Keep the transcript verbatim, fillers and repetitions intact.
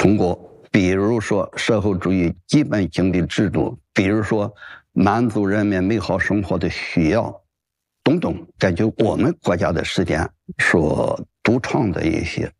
通过比如说社会主义基本经济制度，比如说满足人民美好生活的需要等等，根据我们国家的实践所独创的一些